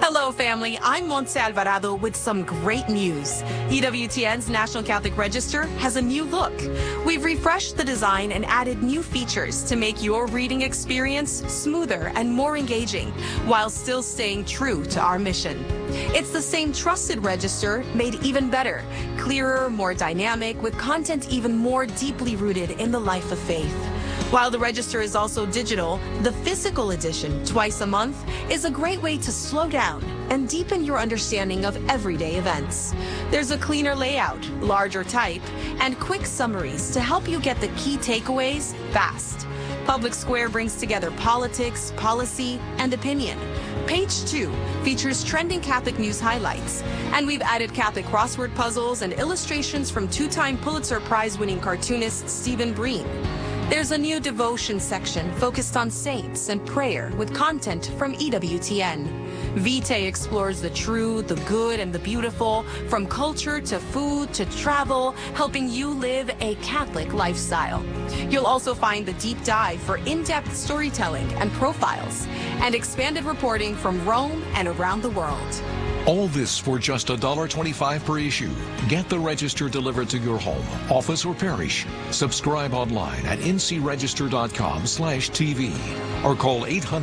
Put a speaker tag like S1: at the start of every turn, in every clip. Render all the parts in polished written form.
S1: Hello, family. I'm Montse Alvarado with some great news. EWTN's National Catholic Register has a new look. We've refreshed the design and added new features to make your reading experience smoother and more engaging, while still staying true to our mission. It's the same trusted register, made even better, clearer, more dynamic, with content even more deeply rooted in the life of faith. While the register is also digital, the physical edition, twice a month, is a great way to slow down and deepen your understanding of everyday events. There's a cleaner layout, larger type, and quick summaries to help you get the key takeaways fast. Public Square brings together politics, policy, and opinion. Page 2 features trending Catholic news highlights, and we've added Catholic crossword puzzles and illustrations from two-time Pulitzer Prize-winning cartoonist Stephen Breen. There's a new devotion section focused on saints and prayer with content from EWTN. Vitae explores the true, the good, and the beautiful, from culture to food to travel, helping you live a Catholic lifestyle. You'll also find the deep dive for in-depth storytelling and profiles, and expanded reporting from Rome and around the world.
S2: All this for just $1.25 per issue. Get the register delivered to your home, office, or parish. Subscribe online at ncregister.com/TV or call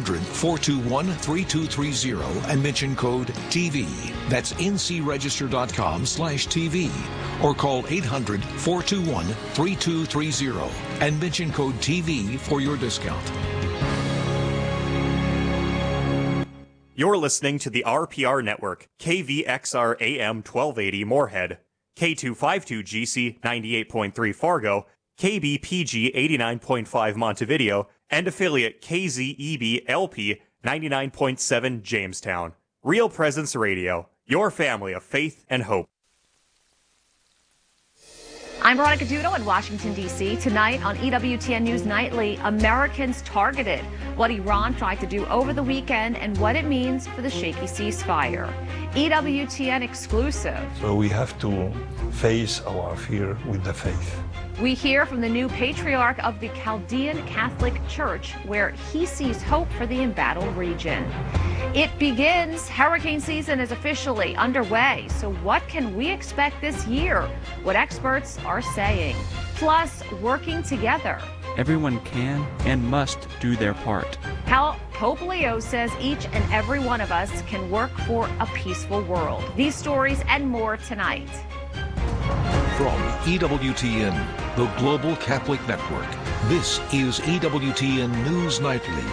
S2: 800-421-3230 and mention code TV. That's ncregister.com/TV or call 800-421-3230 and mention code TV for your discount.
S3: You're listening to the RPR Network, KVXR AM 1280 Moorhead, K252GC 98.3 Fargo, KBPG 89.5 Montevideo, and affiliate KZEB LP 99.7 Jamestown. Real Presence Radio, your family of faith and hope.
S4: I'm Veronica Dudo in Washington, D.C. Tonight on EWTN News Nightly, Americans targeted, what Iran tried to do over the weekend and what it means for the shaky ceasefire. EWTN exclusive.
S5: So we have to face our fear with the faith.
S4: We hear from the new patriarch of the Chaldean Catholic Church, where he sees hope for the embattled region. It begins. Hurricane season is officially underway. So what can we expect this year? What experts are saying. Plus, working together.
S6: Everyone can and must do their part.
S4: How Pope Leo says each and every one of us can work for a peaceful world. These stories and more tonight.
S2: From EWTN, the Global Catholic Network, this is EWTN News Nightly.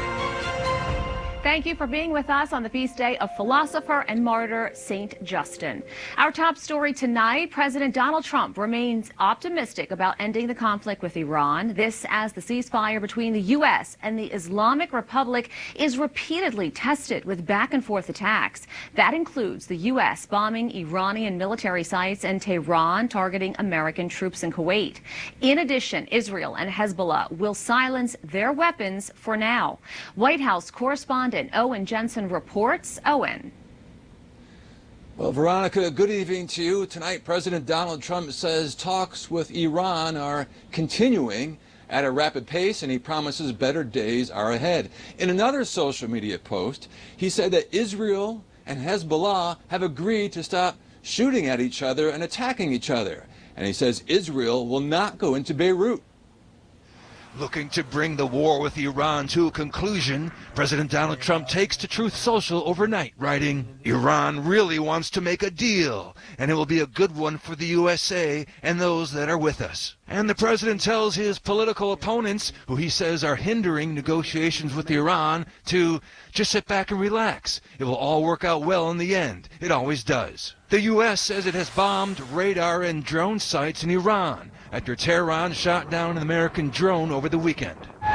S4: Thank you for being with us on the feast day of philosopher and martyr Saint Justin. Our top story tonight, President Donald Trump remains optimistic about ending the conflict with Iran. This as the ceasefire between the U.S. and the Islamic Republic is repeatedly tested with back-and-forth attacks. That includes the U.S. bombing Iranian military sites and Tehran targeting American troops in Kuwait. In addition, Israel and Hezbollah will silence their weapons for now. White House correspondent Owen Jensen reports. Owen.
S7: Well, Veronica, good evening to you. Tonight, President Donald Trump says talks with Iran are continuing at a rapid pace, and he promises better days are ahead. In another social media post, he said that Israel and Hezbollah have agreed to stop shooting at each other and attacking each other. And he says Israel will not go into Beirut.
S8: Looking to bring the war with Iran to a conclusion, President Donald Trump takes to Truth Social overnight, writing, "Iran really wants to make a deal, and it will be a good one for the USA and those that are with us." And the president tells his political opponents, who he says are hindering negotiations with Iran, to just sit back and relax. It will all work out well in the end. It always does. The U.S. says it has bombed radar and drone sites in Iran after Tehran shot down an American drone over the weekend.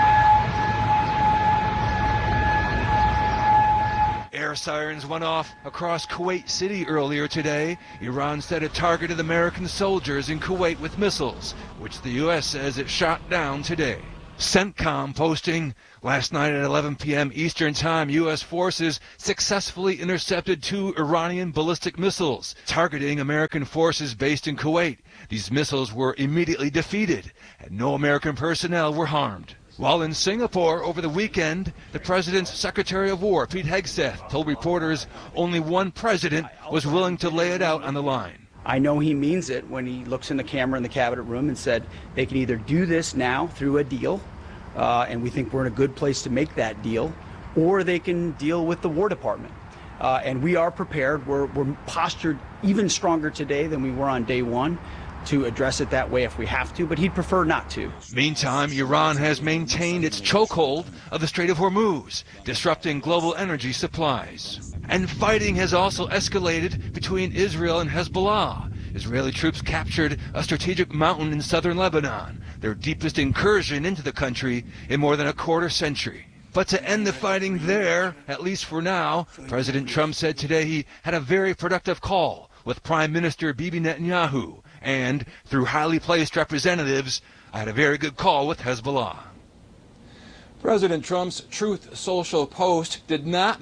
S8: Air sirens went off across Kuwait City earlier today. Iran said it targeted American soldiers in Kuwait with missiles, which the U.S. says it shot down today. CENTCOM posting, last night at 11 p.m. Eastern Time, U.S. forces successfully intercepted 2 Iranian ballistic missiles targeting American forces based in Kuwait. These missiles were immediately defeated, and no American personnel were harmed. While in Singapore over the weekend, the president's Secretary of War, Pete Hegseth, told reporters only one president was willing to lay it out on the line.
S9: I know he means it when he looks in the camera in the cabinet room and said they can either do this now through a deal, and we think we're in a good place to make that deal, or they can deal with the War Department. And we are prepared. We're postured even stronger today than we were on day one to address it that way if we have to, but he'd prefer not to.
S8: Meantime, Iran has maintained its chokehold of the Strait of Hormuz, disrupting global energy supplies. And fighting has also escalated between Israel and Hezbollah. Israeli troops captured a strategic mountain in southern Lebanon, their deepest incursion into the country in more than a quarter century. But to end the fighting there, at least for now, President Trump said today he had a very productive call with Prime Minister Bibi Netanyahu, and through highly placed representatives, I had a very good call with Hezbollah.
S7: President Trump's Truth Social post did not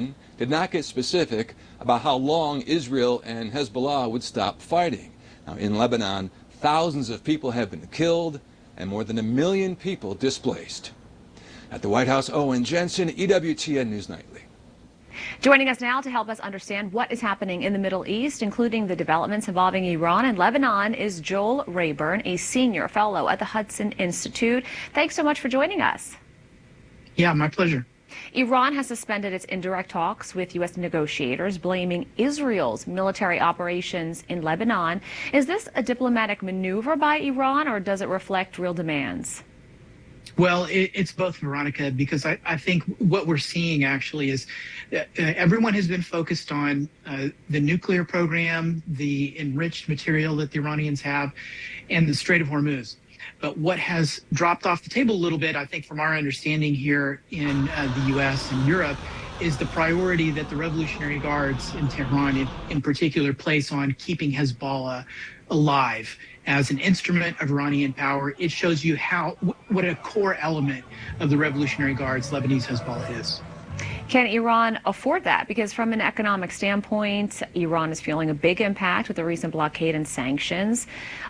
S7: get specific about how long Israel and Hezbollah would stop fighting. Now, in Lebanon, thousands of people have been killed and more than 1 million people displaced. At the White House, Owen Jensen, EWTN News Nightly.
S4: Joining us now to help us understand what is happening in the Middle East, including the developments involving Iran and Lebanon, is Joel Rayburn, a senior fellow at the Hudson Institute. Thanks so much for joining us.
S10: Yeah, my pleasure.
S4: Iran has suspended its indirect talks with U.S. negotiators, blaming Israel's military operations in Lebanon. Is this a diplomatic maneuver by Iran, or does it reflect real demands?
S10: Well, it's both, Veronica, because I think what we're seeing actually is everyone has been focused on the nuclear program, the enriched material that the Iranians have, and the Strait of Hormuz. But what has dropped off the table a little bit, I think, from our understanding here in the U.S. and Europe, is the priority that the Revolutionary Guards in Tehran in particular place on keeping Hezbollah alive as an instrument of Iranian power. It shows you what a core element of the Revolutionary Guards Lebanese Hezbollah is.
S4: Can Iran afford that? Because from an economic standpoint, Iran is feeling a big impact with the recent blockade and sanctions.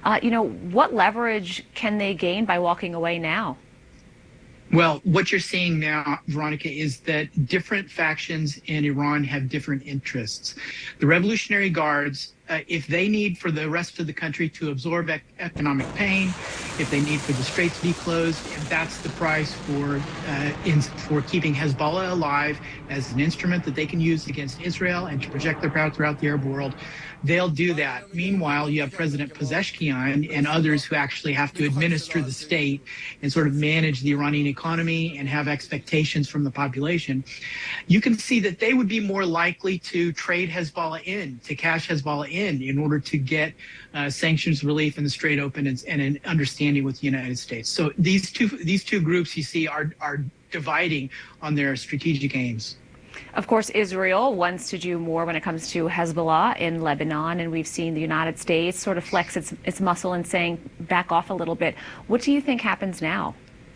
S4: What leverage can they gain by walking away now?
S10: Well, what you're seeing now, Veronica, is that different factions in Iran have different interests. The Revolutionary Guards, if they need for the rest of the country to absorb economic pain, if they need for the strait to be closed, if that's the price for keeping Hezbollah alive as an instrument that they can use against Israel and to project their power throughout the Arab world, they'll do that. Meanwhile, you have President Pezeshkian and others who actually have to administer the state and sort of manage the Iranian economy and have expectations from the population. You can see that they would be more likely to trade Hezbollah to cash Hezbollah in order to get sanctions relief and the strait open and an understanding with the United States. So these two groups you see are dividing on their strategic aims.
S4: Of course, Israel wants to do more when it comes to Hezbollah in Lebanon, and we've seen the United States sort of flex its muscle and saying, back off a little bit. What do you think happens now?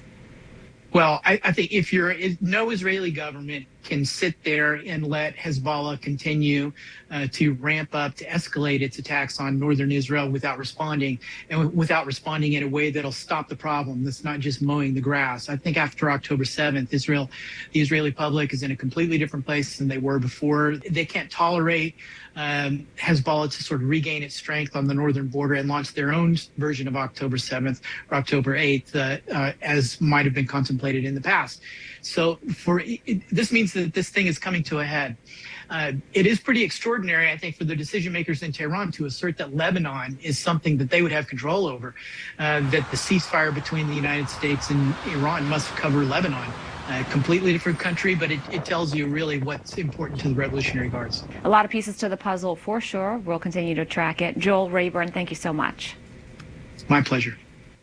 S10: Well, I think if no Israeli government can sit there and let Hezbollah continue to ramp up, to escalate its attacks on northern Israel without responding, and without responding in a way that'll stop the problem. That's not just mowing the grass. I think after October 7th, the Israeli public is in a completely different place than they were before. They can't tolerate Hezbollah to sort of regain its strength on the northern border and launch their own version of October 7th or October 8th, as might have been contemplated in the past. So this means that this thing is coming to a head. It is pretty extraordinary, I think, for the decision makers in Tehran to assert that Lebanon is something that they would have control over, that the ceasefire between the United States and Iran must cover Lebanon. A completely different country, but it tells you really what's important to the Revolutionary Guards.
S4: A lot of pieces to the puzzle for sure. We'll continue to track it. Joel Rayburn, thank you so much.
S10: My pleasure.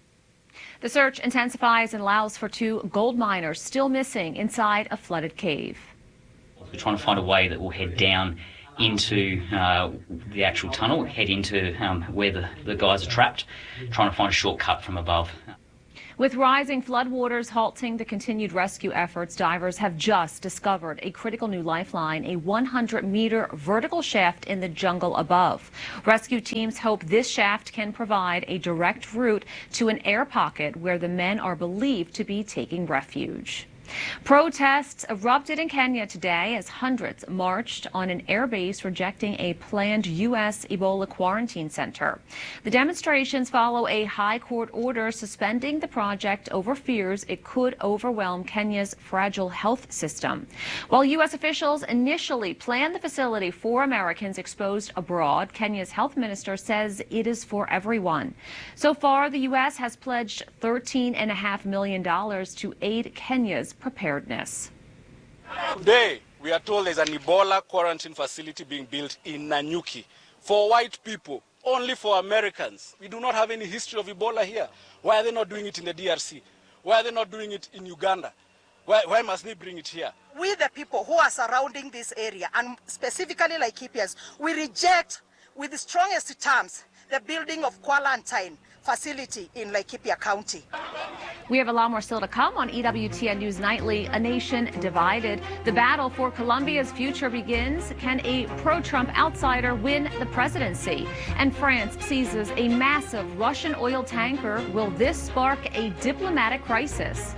S4: The search intensifies in Laos for 2 gold miners still missing inside a flooded cave.
S11: We're trying to find a way that will head down into the actual tunnel, head into where the guys are trapped, trying to find a shortcut from above.
S4: With rising floodwaters halting the continued rescue efforts, divers have just discovered a critical new lifeline, a 100-meter vertical shaft in the jungle above. Rescue teams hope this shaft can provide a direct route to an air pocket where the men are believed to be taking refuge. Protests erupted in Kenya today as hundreds marched on an airbase rejecting a planned U.S. Ebola quarantine center. The demonstrations follow a high court order suspending the project over fears it could overwhelm Kenya's fragile health system. While U.S. officials initially planned the facility for Americans exposed abroad, Kenya's health minister says it is for everyone. So far, the U.S. has pledged $13.5 million to aid Kenya's preparedness.
S12: Today, we are told there's an Ebola quarantine facility being built in Nanyuki for white people, only for Americans. We do not have any history of Ebola here. Why are they not doing it in the DRC? Why are they not doing it in Uganda? Why must they bring it here?
S13: We, the people who are surrounding this area, and specifically Laikipians, we reject with the strongest terms the building of quarantine facility in Laikipia County.
S4: We have a lot more still to come on EWTN News Nightly. A nation divided. The battle for Colombia's future begins. Can a pro-Trump outsider win the presidency? And France seizes a massive Russian oil tanker. Will this spark a diplomatic crisis?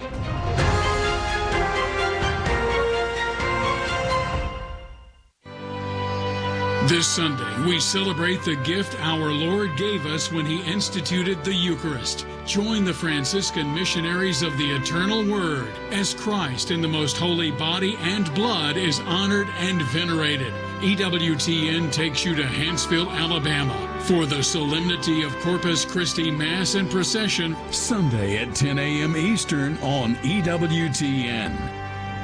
S14: This Sunday, we celebrate the gift our Lord gave us when He instituted the Eucharist. Join the Franciscan missionaries of the Eternal Word as Christ in the most holy body and blood is honored and venerated. EWTN takes you to Hanceville, Alabama for the Solemnity of Corpus Christi Mass and Procession, Sunday at 10 a.m. Eastern on EWTN.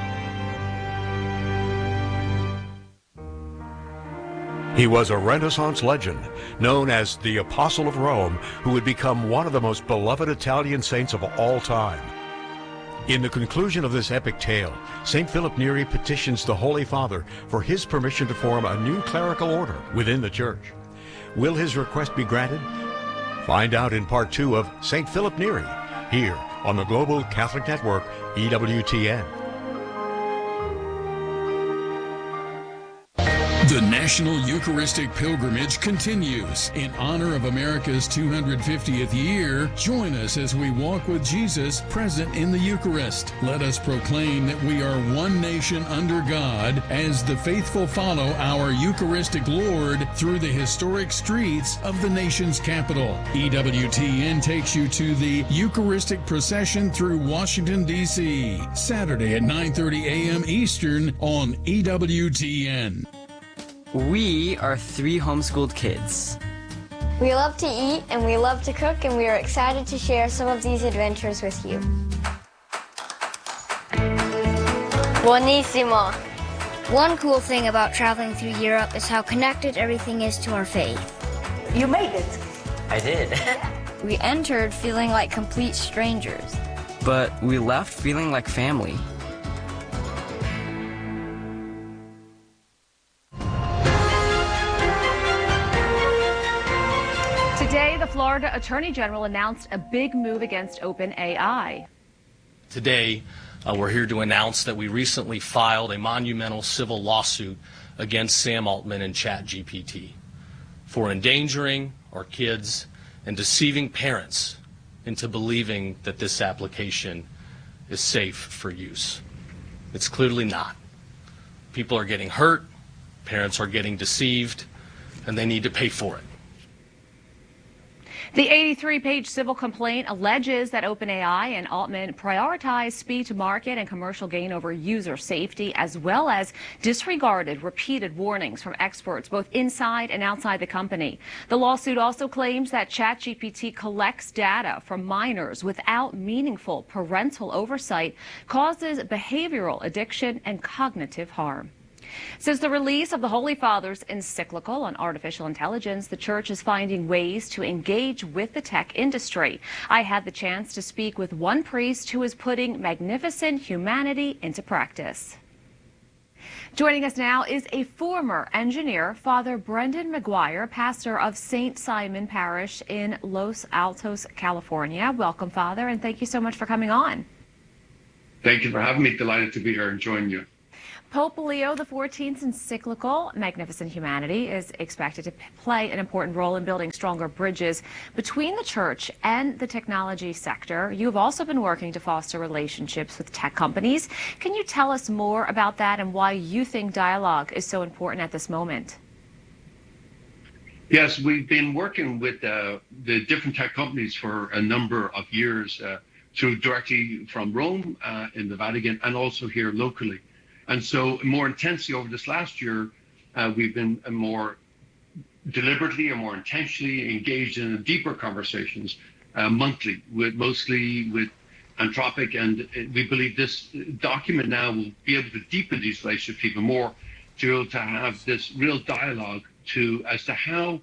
S15: He was a Renaissance legend, known as the Apostle of Rome, who would become one of the most beloved Italian saints of all time. In the conclusion of this epic tale, St. Philip Neri petitions the Holy Father for his permission to form a new clerical order within the Church. Will his request be granted? Find out in Part 2 of St. Philip Neri, here on the Global Catholic Network, EWTN.
S14: The National Eucharistic Pilgrimage continues. In honor of America's 250th year, join us as we walk with Jesus present in the Eucharist. Let us proclaim that we are one nation under God as the faithful follow our Eucharistic Lord through the historic streets of the nation's capital. EWTN takes you to the Eucharistic procession through Washington, D.C., Saturday at 9:30 a.m. Eastern on EWTN.
S16: We are 3 homeschooled kids.
S17: We love to eat and we love to cook, and we are excited to share some of these adventures with you. Buonissimo. One cool thing about traveling through Europe is how connected everything is to our faith.
S18: You made it.
S16: I did.
S17: We entered feeling like complete strangers.
S16: But we left feeling like family.
S4: Today, the Florida Attorney General announced a big move against OpenAI.
S19: Today, we're here to announce that we recently filed a monumental civil lawsuit against Sam Altman and ChatGPT for endangering our kids and deceiving parents into believing that this application is safe for use. It's clearly not. People are getting hurt, parents are getting deceived, and they need to pay for it.
S4: The 83-page civil complaint alleges that OpenAI and Altman prioritized speed to market and commercial gain over user safety, as well as disregarded repeated warnings from experts both inside and outside the company. The lawsuit also claims that ChatGPT collects data from minors without meaningful parental oversight, causes behavioral addiction and cognitive harm. Since the release of the Holy Father's encyclical on artificial intelligence, the Church is finding ways to engage with the tech industry. I had the chance to speak with one priest who is putting magnificent humanity into practice. Joining us now is a former engineer, Father Brendan McGuire, pastor of St. Simon Parish in Los Altos, California. Welcome, Father, and thank you so much for coming on.
S18: Thank you for having me. Delighted to be here and join you.
S4: Pope Leo XIV's encyclical, Magnificent Humanity, is expected to play an important role in building stronger bridges between the church and the technology sector. You've also been working to foster relationships with tech companies. Can you tell us more about that and why you think dialogue is so important at this moment?
S18: Yes, we've been working with the different tech companies for a number of years, through directly from Rome in the Vatican and also here locally. And so more intensely over this last year, we've been more deliberately and more intentionally engaged in deeper conversations monthly, mostly with Anthropic. And we believe this document now will be able to deepen these relationships even more, to be able to have this real dialogue as to how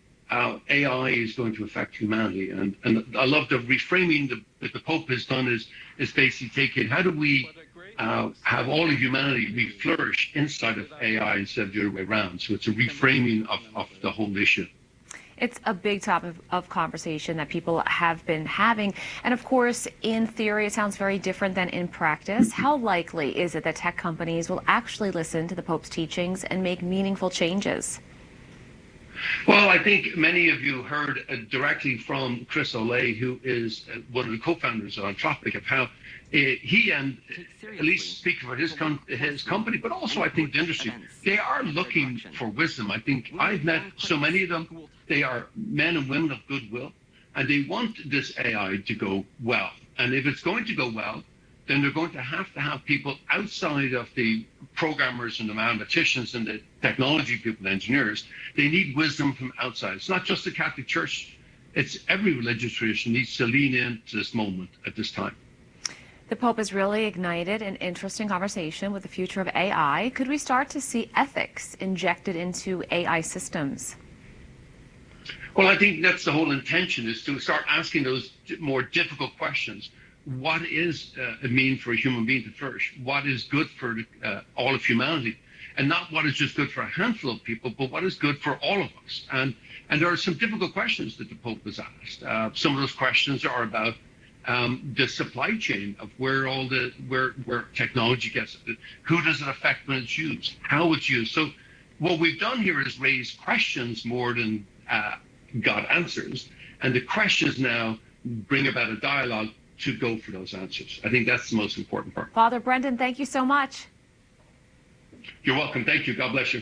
S18: AI is going to affect humanity. And I love the reframing that the Pope has done is basically taking, how do we have all of humanity flourish inside of AI instead of the other way around? So it's a reframing of the whole issue.
S4: It's a big topic of conversation that people have been having. And of course, in theory, it sounds very different than in practice. How likely is it that tech companies will actually listen to the Pope's teachings and make meaningful changes?
S18: Well, I think many of you heard directly from Chris O'Leary, who is one of the co-founders of Anthropic, of how he, and at least speaking for his company, but also I think the industry, they are looking for wisdom. I think I've met so many of them. They are men and women of goodwill, and they want this AI to go well. And if it's going to go well, then they're going to have people outside of the programmers and the mathematicians and the technology people, the engineers. They need wisdom from outside. It's not just the Catholic Church. It's every religious tradition needs to lean into this moment at this time.
S4: The Pope has really ignited an interesting conversation with the future of AI. Could we start to see ethics injected into AI systems?
S18: Well, I think that's the whole intention, is to start asking those more difficult questions. What is it mean for a human being to flourish? What is good for all of humanity? And not what is just good for a handful of people, but what is good for all of us? And there are some difficult questions that the Pope has asked. Some of those questions are about the supply chain of where technology gets, who does it affect when it's used, how it's used. So what we've done here is raise questions more than got answers, and the questions now bring about a dialogue to go for those answers. I think that's the most important part.
S4: Father Brendan, thank you so much.
S18: You're welcome. Thank you. God bless you.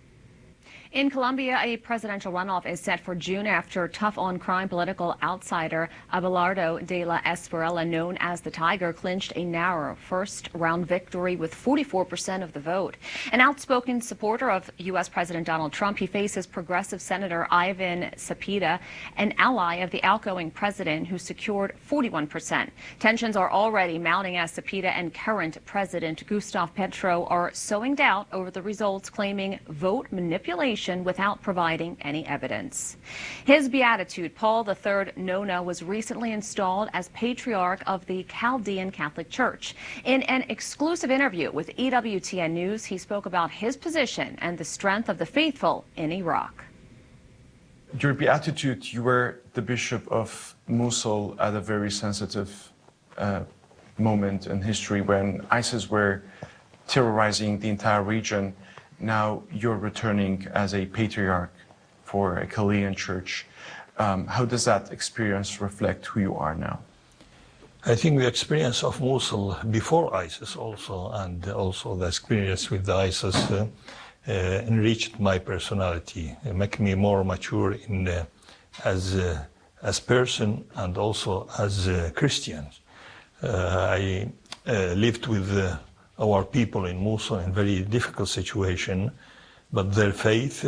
S4: In Colombia, a presidential runoff is set for June after tough-on-crime political outsider Abelardo de la Espriella, known as the Tiger, clinched a narrow first-round victory with 44% of the vote. An outspoken supporter of U.S. President Donald Trump, he faces progressive Senator Ivan Cepeda, an ally of the outgoing president, who secured 41%. Tensions are already mounting as Cepeda and current President Gustavo Petro are sowing doubt over the results, claiming vote manipulation without providing any evidence. His Beatitude, Paul III Nona, was recently installed as Patriarch of the Chaldean Catholic Church. In an exclusive interview with EWTN News, he spoke about his position and the strength of the faithful in Iraq.
S20: Your Beatitude, you were the Bishop of Mosul at a very sensitive moment in history when ISIS were terrorizing the entire region. Now you're returning as a patriarch for a Chaldean church. How does that experience reflect who you are now?
S5: I think the experience of Mosul before ISIS also, and also the experience with the ISIS enriched my personality, make me more mature as person and also as a Christian. I lived with our people in Mosul in very difficult situation, but their faith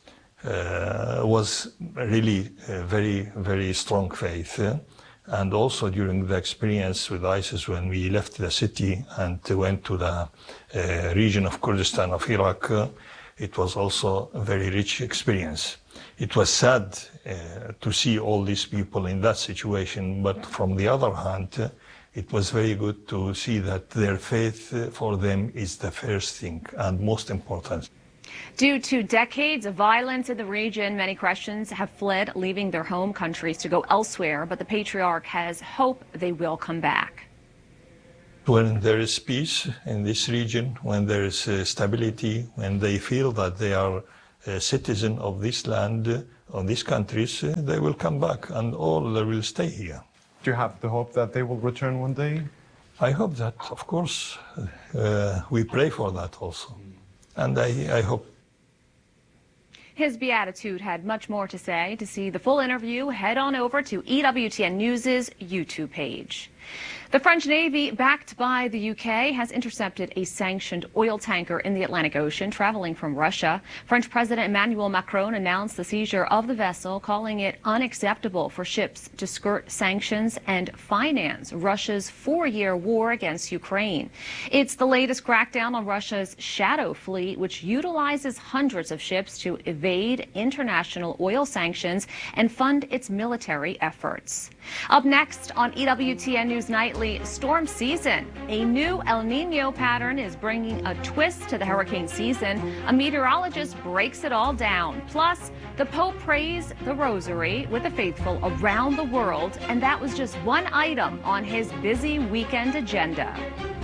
S5: was really very, very strong faith. And also during the experience with ISIS, when we left the city and went to the region of Kurdistan of Iraq, it was also a very rich experience. It was sad to see all these people in that situation, but from the other hand, it was very good to see that their faith for them is the first thing and most important.
S4: Due to decades of violence in the region, many Christians have fled, leaving their home countries to go elsewhere, but the Patriarch has hope they will come back.
S5: When there is peace in this region, when there is stability, when they feel that they are a citizen of this land, of these countries, they will come back and all will stay here.
S20: Do you have the hope that they will return one day?
S5: I hope that, of course. We pray for that also. And I hope.
S4: His Beatitude had much more to say. To see the full interview, head on over to EWTN News' YouTube page. The French Navy, backed by the UK, has intercepted a sanctioned oil tanker in the Atlantic Ocean traveling from Russia. French President Emmanuel Macron announced the seizure of the vessel, calling it unacceptable for ships to skirt sanctions and finance Russia's 4-year war against Ukraine. It's the latest crackdown on Russia's shadow fleet, which utilizes hundreds of ships to evade international oil sanctions and fund its military efforts. Up next on EWTN News Nightly, storm season. A new El Nino pattern is bringing a twist to the hurricane season. A meteorologist breaks it all down. Plus, the Pope prays the rosary with the faithful around the world, and that was just one item on his busy weekend agenda.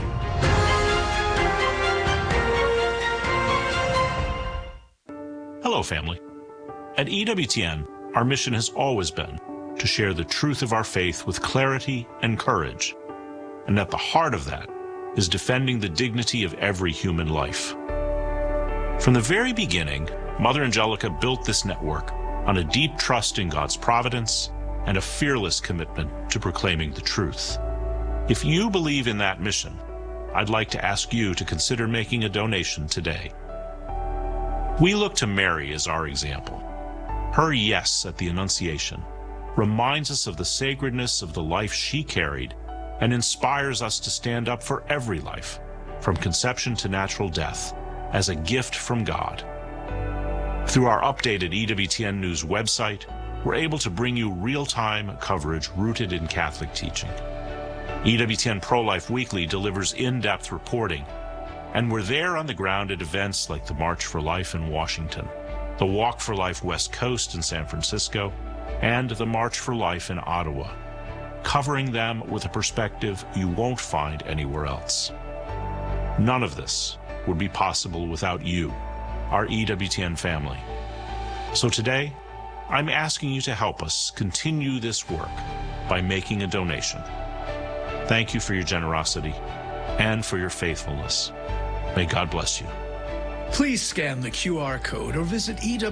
S21: Hello, family. At EWTN, our mission has always been to share the truth of our faith with clarity and courage. And at the heart of that is defending the dignity of every human life. From the very beginning, Mother Angelica built this network on a deep trust in God's providence and a fearless commitment to proclaiming the truth. If you believe in that mission, I'd like to ask you to consider making a donation today. We look to Mary as our example. Her yes at the Annunciation reminds us of the sacredness of the life she carried and inspires us to stand up for every life, from conception to natural death, as a gift from God. Through our updated EWTN News website, we're able to bring you real-time coverage rooted in Catholic teaching. EWTN Pro-Life Weekly delivers in-depth reporting, and we're there on the ground at events like the March for Life in Washington, the Walk for Life West Coast in San Francisco, and the March for Life in Ottawa, covering them with a perspective you won't find anywhere else. None of this would be possible without you, our EWTN family. So today, I'm asking you to help us continue this work by making a donation. Thank you for your generosity and for your faithfulness. May God bless you.
S22: Please scan the QR code or visit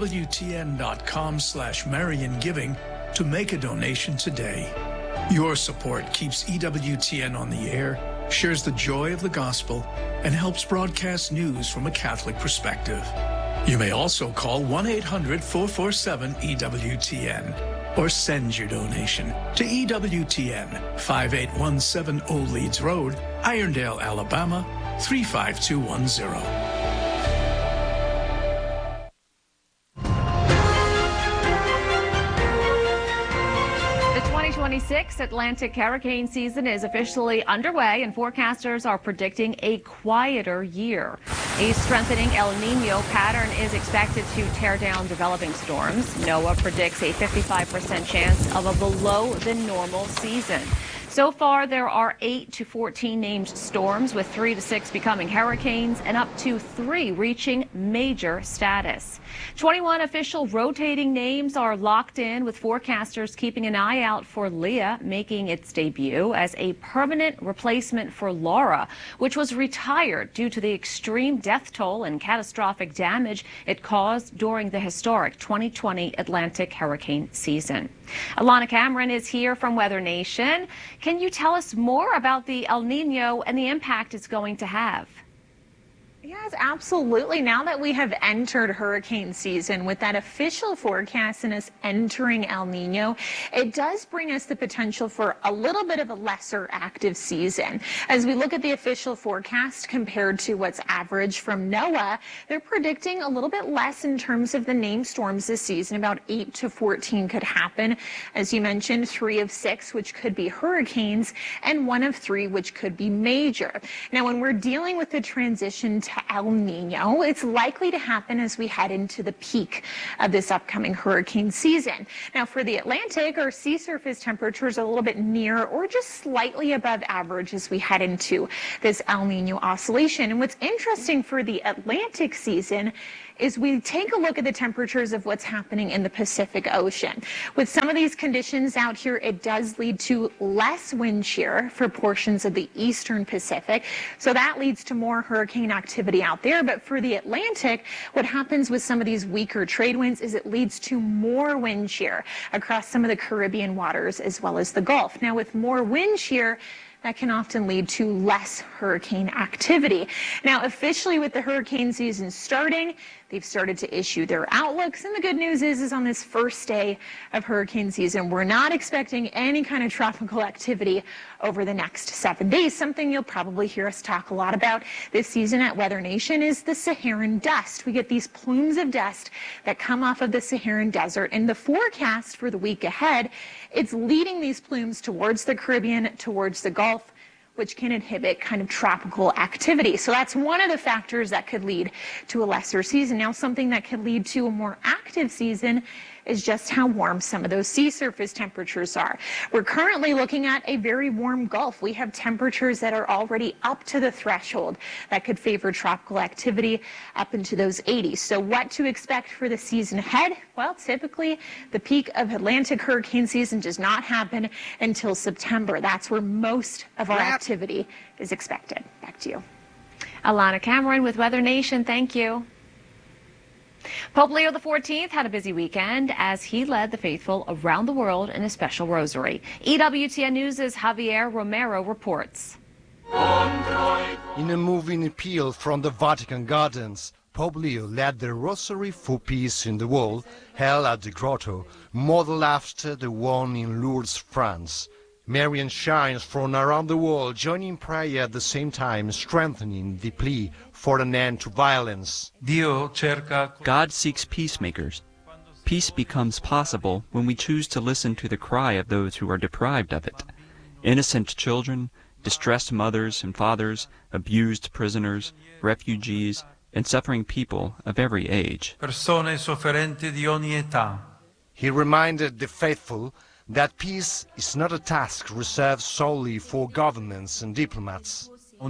S22: EWTN.com/MarianGiving to make a donation today. Your support keeps EWTN on the air, shares the joy of the gospel, and helps broadcast news from a Catholic perspective. You may also call 1-800-447-EWTN or send your donation to EWTN, 5817 Old Leeds Road, Irondale, Alabama, 35210.
S4: The 2026 Atlantic hurricane season is officially underway, and forecasters are predicting a quieter year. A strengthening El Nino pattern is expected to tear down developing storms. NOAA predicts a 55% chance of a below-than-normal season. So far, there are 8 to 14 named storms, with 3 to 6 becoming hurricanes and up to 3 reaching major status. 21 official rotating names are locked in, with forecasters keeping an eye out for Leah making its debut as a permanent replacement for Laura, which was retired due to the extreme death toll and catastrophic damage it caused during the historic 2020 Atlantic hurricane season. Alana Cameron is here from Weather Nation. Can you tell us more about the El Nino and the impact it's going to have?
S23: Yeah,
S1: Yes, absolutely. Now that we have entered hurricane season with that official forecast and us entering El Nino, it does bring us the potential for a little bit of a lesser active season. As we look at the official forecast compared to what's average from NOAA, they're predicting a little bit less in terms of the named storms this season. About 8 to 14 could happen. As you mentioned, 3 of 6, which could be hurricanes, and 1 of 3, which could be major. Now, when we're dealing with the transition to El Nino, it's likely to happen as we head into the peak of this upcoming hurricane season. Now, for the Atlantic, our sea surface temperatures are a little bit near or just slightly above average as we head into this El Nino oscillation. And what's interesting for the Atlantic season is we take a look at the temperatures of what's happening in the Pacific Ocean. With some of these conditions out here, it does lead to less wind shear for portions of the eastern Pacific. So that leads to more hurricane activity out there. But for the Atlantic, what happens with some of these weaker trade winds is it leads to more wind shear across some of the Caribbean waters as well as the Gulf. Now, with more wind shear, that can often lead to less hurricane activity. Now, officially with the hurricane season starting, they've started to issue their outlooks. And the good news is on this first day of hurricane season, we're not expecting any kind of tropical activity over the next 7 days. Something you'll probably hear us talk a lot about this season at Weather Nation is the Saharan dust. We get these plumes of dust that come off of the Saharan desert. And the forecast for the week ahead, it's leading these plumes towards the Caribbean, towards the Gulf, which can inhibit kind of tropical activity. So that's one of the factors that could lead to a lesser season. Now, something that could lead to a more active season is just how warm some of those sea surface temperatures are. We're currently looking at a very warm Gulf. We have temperatures that are already up to the threshold that could favor tropical activity up into those 80s. So what to expect for the season ahead? Well, typically the peak of Atlantic hurricane season does not happen until September. That's where most of our activity is expected. Back to you.
S4: Alana Cameron with Weather Nation. Thank you. Pope Leo XIV had a busy weekend as he led the faithful around the world in a special rosary. EWTN News' Javier Romero reports.
S3: In a moving appeal from the Vatican Gardens, Pope Leo led the Rosary for Peace in the World, held at the Grotto, modeled after the one in Lourdes, France. Marian shines from around the world, joining prayer at the same time, strengthening the plea for an end to violence.
S6: God seeks peacemakers. Peace becomes possible when we choose to listen to the cry of those who are deprived of it. Innocent children, distressed mothers and fathers, abused prisoners, refugees, and suffering people of every age.
S3: He reminded the faithful that peace is not a task reserved solely for governments and diplomats.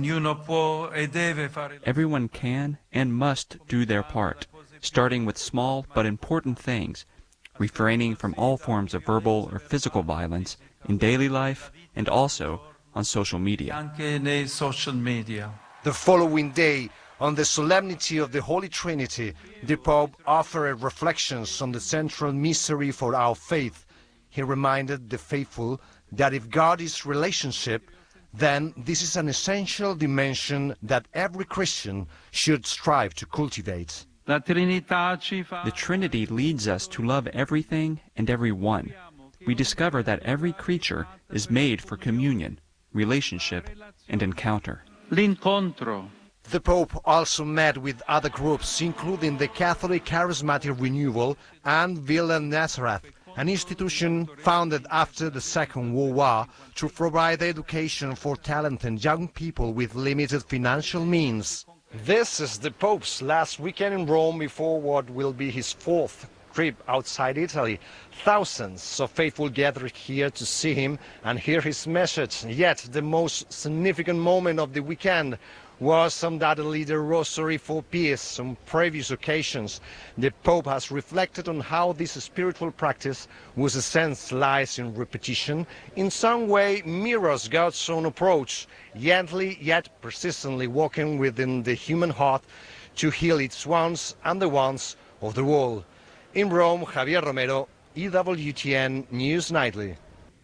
S6: Everyone can and must do their part, starting with small but important things, refraining from all forms of verbal or physical violence in daily life and also on social media.
S3: The following day, on the solemnity of the Holy Trinity, the Pope offered reflections on the central mystery for our faith. He reminded the faithful that if God is relationship, then this is an essential dimension that every Christian should strive to cultivate.
S6: The Trinity leads us to love everything and everyone. We discover that every creature is made for communion, relationship, and encounter.
S3: The Pope also met with other groups, including the Catholic Charismatic Renewal and Villa Nazareth, an institution founded after the Second World War to provide education for talented young people with limited financial means. This is the Pope's last weekend in Rome before what will be his fourth trip outside Italy. Thousands of faithful gathered here to see him and hear his message. Yet the most significant moment of the weekend was undoubtedly the Rosary for Peace. On previous occasions, the Pope has reflected on how this spiritual practice, whose essence lies in repetition, in some way mirrors God's own approach, gently yet persistently walking within the human heart to heal its wounds and the wounds of the world. In Rome, Javier Romero, EWTN News Nightly.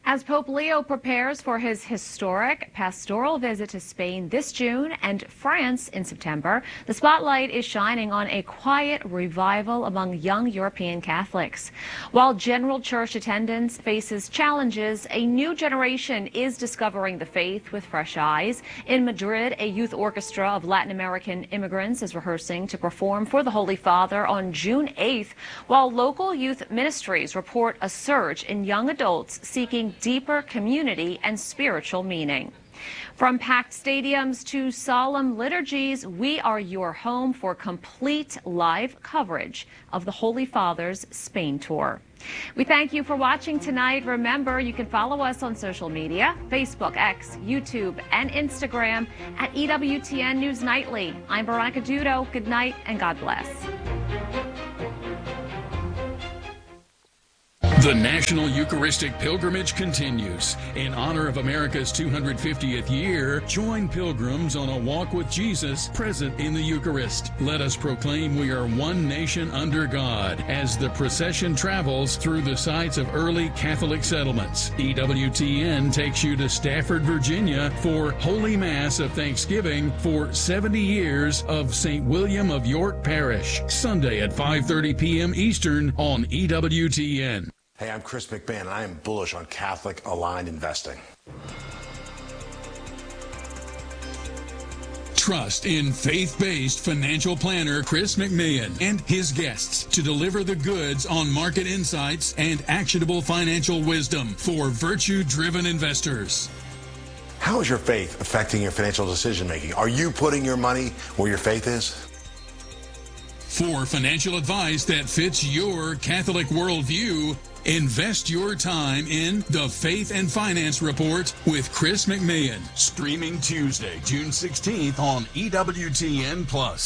S4: As Pope Leo prepares for his historic pastoral visit to Spain this June and France in September, the spotlight is shining on a quiet revival among young European Catholics. While general church attendance faces challenges, a new generation is discovering the faith with fresh eyes. In Madrid, a youth orchestra of Latin American immigrants is rehearsing to perform for the Holy Father on June 8th, while local youth ministries report a surge in young adults seeking deeper community and spiritual meaning. From packed stadiums to solemn liturgies, we are your home for complete live coverage of the Holy Father's Spain tour. We thank you for watching tonight. Remember, you can follow us on social media, Facebook, X, YouTube, and Instagram at EWTN News Nightly. I'm Veronica Dudo. Good night and God bless.
S14: The National Eucharistic Pilgrimage continues. In honor of America's 250th year, join pilgrims on a walk with Jesus present in the Eucharist. Let us proclaim we are one nation under God as the procession travels through the sites of early Catholic settlements. EWTN takes you to Stafford, Virginia for Holy Mass of Thanksgiving for 70 years of St. William of York Parish. Sunday at 5:30 p.m. Eastern on EWTN.
S2: Hey, I'm Chris McMahon, and I am bullish on Catholic-aligned investing.
S14: Trust in faith-based financial planner Chris McMahon and his guests to deliver the goods on market insights and actionable financial wisdom for virtue-driven investors.
S2: How is your faith affecting your financial decision-making? Are you putting your money where your faith is?
S14: For financial advice that fits your Catholic worldview, invest your time in the Faith and Finance Report with Chris McMahon, streaming Tuesday, June 16th on EWTN+.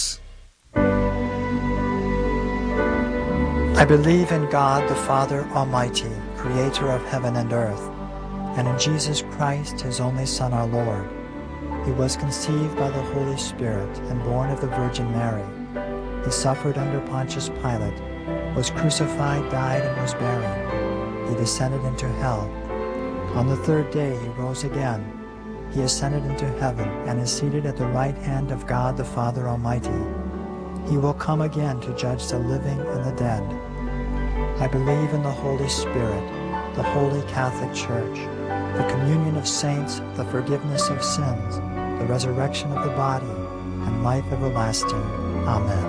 S9: I believe in God, the Father Almighty, creator of heaven and earth, and in Jesus Christ, his only Son, our Lord. He was conceived by the Holy Spirit and born of the Virgin Mary. He suffered under Pontius Pilate, was crucified, died, and was buried. He descended into hell. On the third day he rose again. He ascended into heaven and is seated at the right hand of God the Father Almighty. He will come again to judge the living and the dead. I believe in the Holy Spirit, the Holy Catholic Church, the communion of saints, the forgiveness of sins, the resurrection of the body, and life everlasting. Amen.